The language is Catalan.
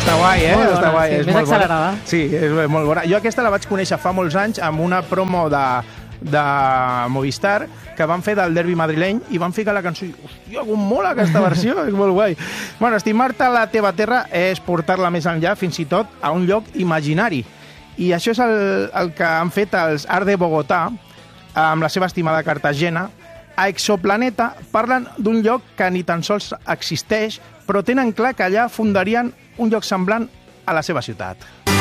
Està guai, Està guai. Sí, és més molt accelerada. bona. Sí, és molt bona. Jo aquesta la vaig conèixer fa molts anys amb una promo de Movistar que van fer del derbi madrileny i van ficar la cançó i, hòstia, com mola aquesta versió, és molt guai. Bueno, estimar-te a la teva terra és portar-la més enllà, fins i tot a un lloc imaginari. I això és el que han fet els Art de Bogotà amb la seva estimada Cartagena. A Exoplaneta parlen d'un lloc que ni tan sols existeix, però tenen clar que allà fundarien un lloc semblant a la seva ciutat.